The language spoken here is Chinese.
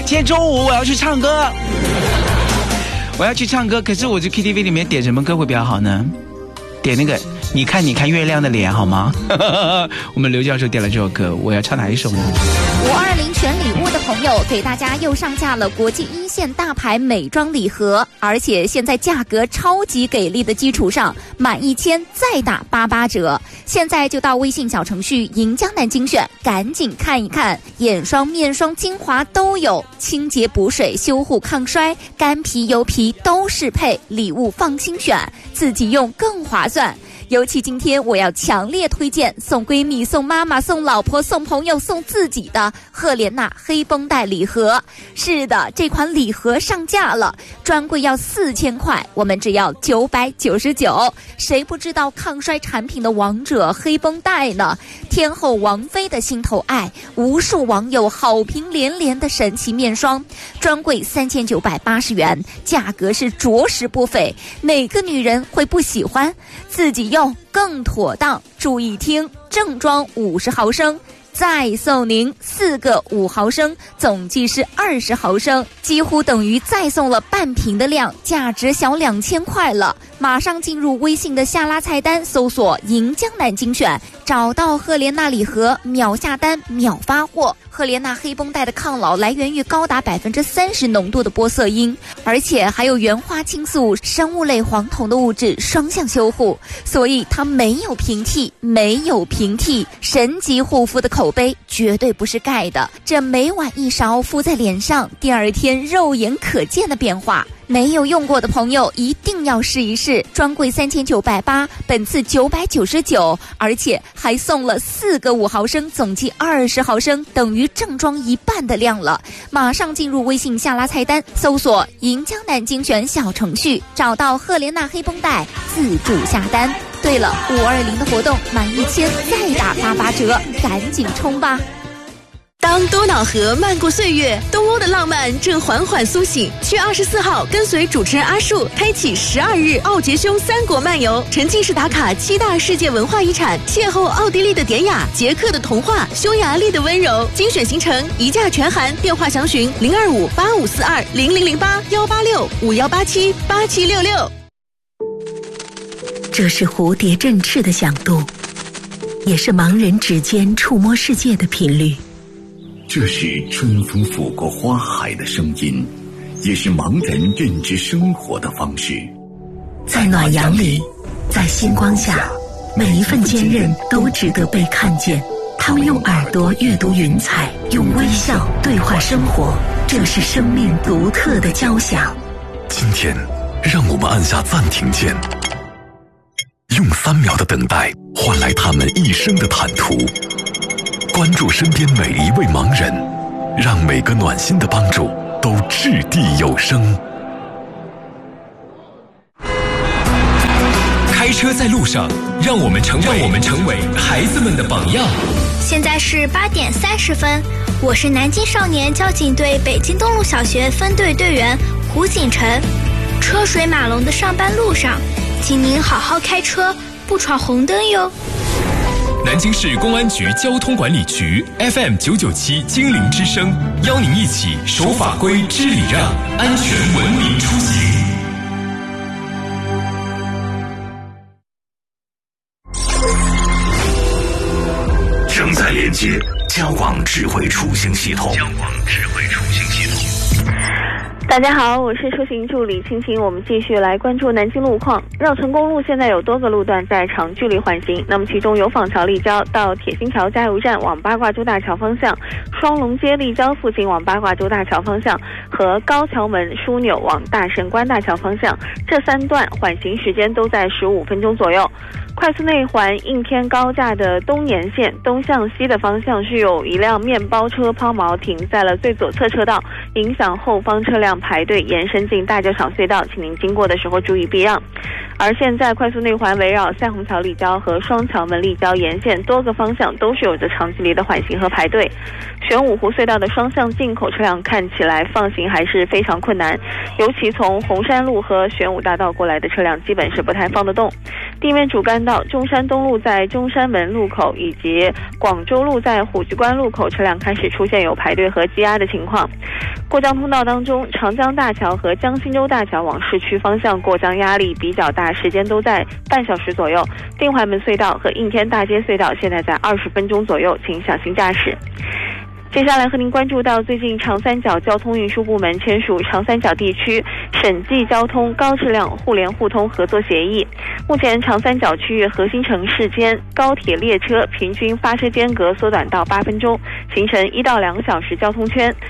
今天中午我要去唱歌，可是我去 KTV 里面点什么歌会比较好呢？点那个你看月亮的脸好吗？我们刘教授点了这首歌，我要唱哪一首呢 ？520全礼物的朋友给大家又上架了国际一线大牌美妆礼盒，而且现在价格超级给力的基础上，满1000再打88折。现在就到微信小程序银江南精选，赶紧看一看，眼霜、面霜、精华都有，清洁补水、修护抗衰，干皮油皮都适配，礼物放心选，自己用更划算。尤其今天我要强烈推荐送闺蜜、送妈妈、送老婆、送朋友、送自己的赫莲娜黑绷带礼盒。是的，这款礼盒上架了，专柜要4000块，我们只要999。谁不知道抗衰产品的王者黑绷带呢？天后王菲的心头爱，无数网友好评连连的神奇面霜，专柜3980元，价格是着实不菲，哪个女人会不喜欢？自己用更妥当，注意听，正装50毫升再送您4个5毫升，总计是20毫升，几乎等于再送了半瓶的量，价值小2000块了。马上进入微信的下拉菜单，搜索银江南精选，找到赫莲娜礼盒，秒下单秒发货。赫莲娜黑绷带的抗老来源于高达30%浓度的玻色因，而且还有原花青素、生物类黄酮的物质双向修护，所以它没有平替，神级护肤的口碑绝对不是盖的。这每晚1勺敷在脸上，第二天肉眼可见的变化。没有用过的朋友一定要试一试，专柜3980，本次999，而且还送了4个5毫升，总计20毫升，等于正装一半的量了。马上进入微信下拉菜单，搜索银江南精选小程序，找到赫莲娜黑绷带，自助下单。对了，520的活动满1000再打88折，赶紧冲吧！ 当多瑙河漫过岁月，东欧的浪漫正缓缓苏醒。7月24号，跟随主持人阿树开启12日奥杰兄3国漫游，沉浸式打卡7大世界文化遗产，邂逅奥地利的典雅、捷克的童话、匈牙利的温柔。精选行程一价全含，电话详询025-8542-0008-186-5187-8766。 这是蝴蝶振翅的响度，也是盲人指尖触摸世界的频率。 这是春风拂过花海的声音，也是盲人认知生活的方式。 在暖阳里，在星光下，每一份坚韧都值得被看见。他们用耳朵阅读云彩，用微笑对话生活，这是生命独特的交响。 今天，让我们按下暂停键，用3秒的等待换来他们一生的坦途。关注身边每一位盲人，让每个暖心的帮助都掷地有声。 开车在路上，让我们成为孩子们的榜样。 现在是8点30分，我是南京少年交警队北京东路小学分队队员胡锦晨。车水马龙的上班路上，请您好好开车，不闯红灯哟。 南京市公安局交通管理局 FM 997精灵之声，邀您一起守法规、知礼让，安全文明出行。 正在连接交广智慧出行系统。 大家好，我是出行助理青青，我们继续来关注南京路况。绕城公路现在有多个路段在长距离缓行，那么其中有坊桥立交到铁心桥加油站往八卦洲大桥方向，双龙街立交附近往八卦洲大桥方向，和高桥门枢纽往大神关大桥方向，这3段缓行时间都在15分钟左右。快速内环应天高架的东沿线东向西的方向是有一辆面包车抛锚停在了最左侧车道，影响后方车辆排队延伸进大教场隧道，请您经过的时候注意避让。而现在快速内环围绕赛虹桥立交和双桥门立交沿线多个方向都是有着长距离的缓行和排队。 玄武湖隧道的双向进口车辆看起来放行还是非常困难，尤其从红山路和玄武大道过来的车辆基本是不太放得动。地面主干道中山东路在中山门路口以及广州路在虎踞关路口车辆开始出现有排队和积压的情况。过江通道当中，长江大桥和江心洲大桥往市区方向过江压力比较大，时间都在半小时左右。定淮门隧道和应天大街隧道现在在20分钟左右，请小心驾驶。接下来和您关注到最近长三角交通运输部门签署长三角地区省际交通高质量互联互通合作协议。目前长三角区域核心城市间高铁列车平均发车间隔缩短到8分钟，形成1到2小时交通圈。